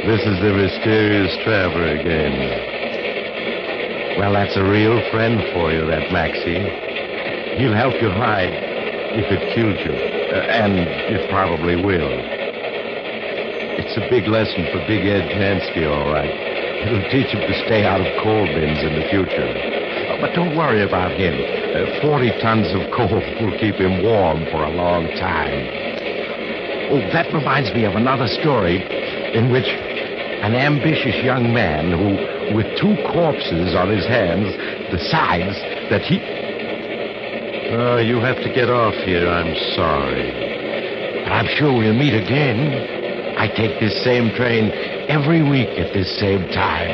This is the mysterious traveler again. Well, that's a real friend for you, that Maxie. He'll help you hide if it kills you. And it probably will. It's a big lesson for Big Ed Tansky, all right. It'll teach him to stay out of coal bins in the future. But don't worry about him. 40 tons of coal will keep him warm for a long time. Oh, that reminds me of another story in which an ambitious young man who, with 2 corpses on his hands, decides that he... you have to get off here. I'm sorry. But I'm sure we'll meet again. I take this same train every week at this same time.